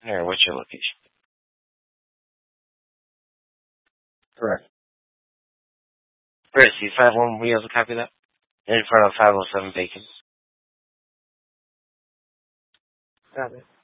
Or what's your location? Correct. Great. C51, will you able to copy that? In front of 507 Bacon. Got it.